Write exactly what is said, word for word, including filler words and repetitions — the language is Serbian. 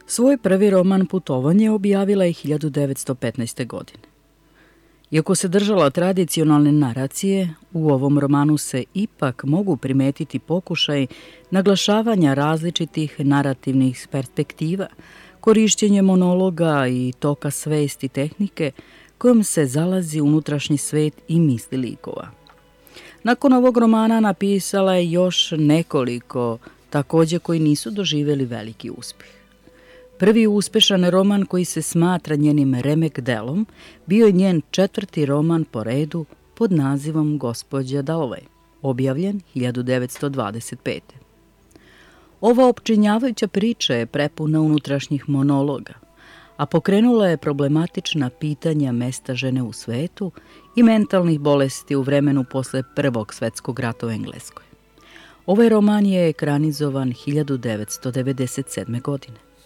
Svoj prvi roman Putovanje objavila je hiljadu devetsto petnaeste. godine. Iako se držala tradicionalne naracije, u ovom romanu se ipak mogu primetiti pokušaj naglašavanja različitih narativnih perspektiva, korišćenje monologa i toka svesti tehnike kojom se zalazi unutrašnji svet i misli likova. Nakon ovog romana napisala je još nekoliko, takođe koji nisu doživjeli veliki uspeh. Prvi uspešan roman koji se smatra njenim remek delom bio je njen četvrti roman po redu pod nazivom Gospođa Dalloway, objavljen hiljadu devetsto dvadeset pete. Ova opčinjavajuća priča je prepuna unutrašnjih monologa, a pokrenula je problematična pitanja mesta žene u svetu i mentalnih bolesti u vremenu posle Prvog svetskog rata u Engleskoj. Ovaj roman je ekranizovan hiljadu devetsto devedeset sedme. godine.